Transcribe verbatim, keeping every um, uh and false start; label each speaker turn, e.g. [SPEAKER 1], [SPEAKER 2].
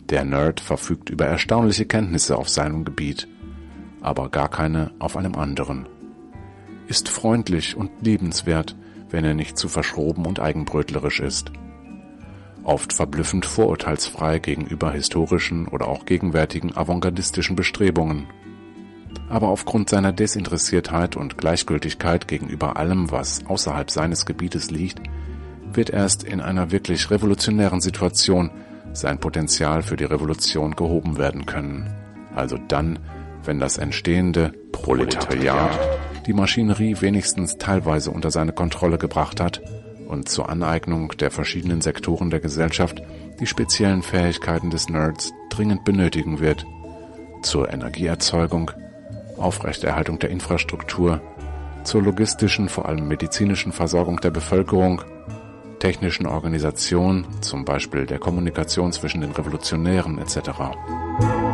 [SPEAKER 1] Der Nerd verfügt über erstaunliche Kenntnisse auf seinem Gebiet, aber gar keine auf einem anderen. Ist freundlich und liebenswert, wenn er nicht zu verschroben und eigenbrötlerisch ist. Oft verblüffend vorurteilsfrei gegenüber historischen oder auch gegenwärtigen avantgardistischen Bestrebungen. Aber aufgrund seiner Desinteressiertheit und Gleichgültigkeit gegenüber allem, was außerhalb seines Gebietes liegt, wird erst in einer wirklich revolutionären Situation sein Potenzial für die Revolution gehoben werden können. Also dann, wenn das entstehende Proletariat die Maschinerie wenigstens teilweise unter seine Kontrolle gebracht hat und zur Aneignung der verschiedenen Sektoren der Gesellschaft die speziellen Fähigkeiten des Nerds dringend benötigen wird. Zur Energieerzeugung, Aufrechterhaltung der Infrastruktur, zur logistischen, vor allem medizinischen Versorgung der Bevölkerung, technischen Organisation, zum Beispiel der Kommunikation zwischen den Revolutionären et cetera.